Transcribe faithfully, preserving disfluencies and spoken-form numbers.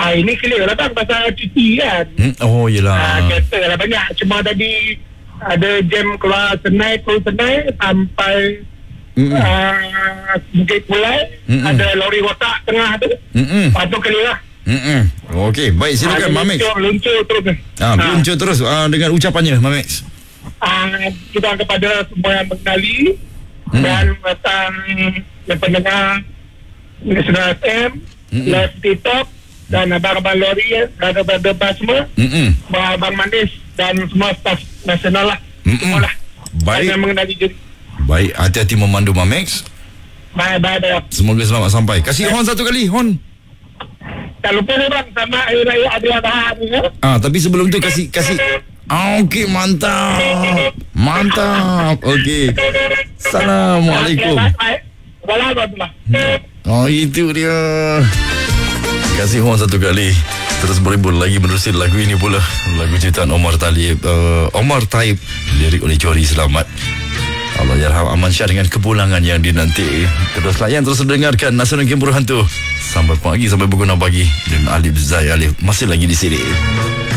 Ah, ini clear lah bang pasal cuti kan. Hmm? Oh yelah. Ah, kereta lah banyak. Cuma tadi ada jam keluar Senai, keluar Senai sampai Mm-mm. uh, Bukit Pulai. Mm-mm. Ada lori rotak tengah tu. Mm-mm. Lepas tu clear lah. Mm-mm. Okey, baik, silakan Ah, Mamex. Luncur, luncur terus. Ah, meluncur terus ah, dengan ucapannya Mamex. Ah, kita kepada semua yang mengenali Hmm. dan datang yang pendengar Nasional F M, Hmm. Live TikTok dan abang-abang lori, brother-brother bas semua, Mm-mm. abang Manis dan semua staf nasional lah. Mm-mm. Semua lah. Baik. Yang mengenali diri. Baik, hati-hati memandu Mamex. Bye, bye, bye. Semoga selamat sampai. Kasih hon satu kali, hon. Tak lupa ni bang, sama Hari Raya Adil-Adha ni ya. Ah, tapi sebelum tu kasih kasih. Ah, okey, mantap. Mantap. Okey. Assalamualaikum. Bye, bye. Assalamualaikum. Oh, itu dia. Kasih hon satu kali. Terus beribul lagi menerusi lagu ini pula. Lagu ciptaan Omar Talib, uh, Omar Taib, lirik oleh Johari Selamat. Allah yarham Aman Syah dengan kepulangan yang dinanti. Terus layan, terus dengarkan Nasional Game Hantu sampai pagi, sampai pukul enam pagi. Dan Alif Zai Alif masih lagi di sini.